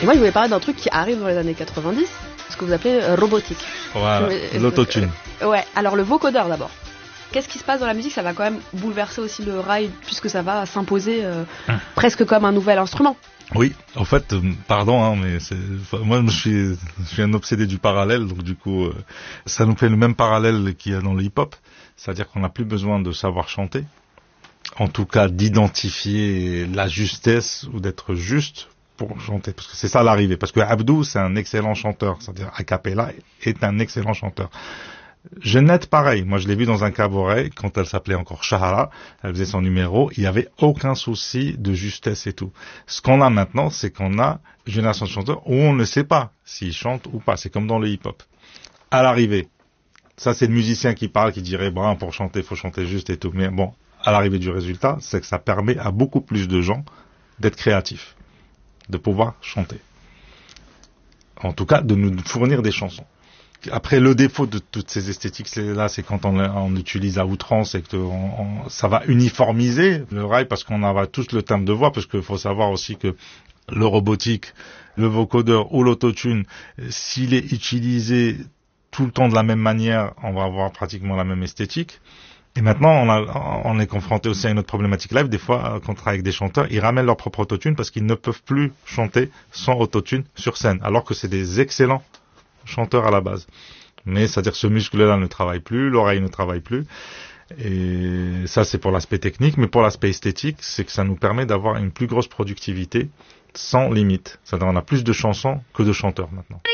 Et moi, je voulais parler d'un truc qui arrive dans les années 90, ce que vous appelez robotique. Voilà, l'autotune. Ouais, alors le vocodeur d'abord. Qu'est-ce qui se passe dans la musique? Ça va quand même bouleverser aussi le rail, puisque ça va s'imposer presque comme un nouvel instrument. Oui, en fait, pardon, mais moi je suis un obsédé du parallèle, donc du coup, ça nous fait le même parallèle qu'il y a dans le hip-hop, c'est-à-dire qu'on n'a plus besoin de savoir chanter, en tout cas d'identifier la justesse ou d'être juste pour chanter, parce que c'est ça l'arrivée, parce que Abdou c'est un excellent chanteur, c'est-à-dire a cappella est un excellent chanteur. Jeannette, pareil. Moi, je l'ai vu dans un cabaret, quand elle s'appelait encore Shahara, elle faisait son numéro, il n'y avait aucun souci de justesse et tout. Ce qu'on a maintenant, c'est qu'on a une génération de chanteurs où on ne sait pas s'ils chantent ou pas. C'est comme dans le hip-hop. À l'arrivée, ça c'est le musicien qui parle, qui dirait, bon, pour chanter, il faut chanter juste et tout. Mais bon, à l'arrivée du résultat, c'est que ça permet à beaucoup plus de gens d'être créatifs, de pouvoir chanter. En tout cas, de nous fournir des chansons. Après, le défaut de toutes ces esthétiques, c'est quand on utilise à outrance et que ça va uniformiser le rail parce qu'on aura tous le timbre de voix, parce qu'il faut savoir aussi que le robotique, le vocodeur ou l'autotune, s'il est utilisé tout le temps de la même manière, on va avoir pratiquement la même esthétique. Et maintenant, on est confronté aussi à une autre problématique live. Des fois, quand on travaille avec des chanteurs, ils ramènent leur propre autotune parce qu'ils ne peuvent plus chanter sans autotune sur scène, alors que c'est des excellents chanteur à la base. Mais c'est-à-dire que ce muscle-là ne travaille plus, l'oreille ne travaille plus. Et ça, c'est pour l'aspect technique. Mais pour l'aspect esthétique, c'est que ça nous permet d'avoir une plus grosse productivité sans limite. C'est-à-dire qu'on a plus de chansons que de chanteurs maintenant.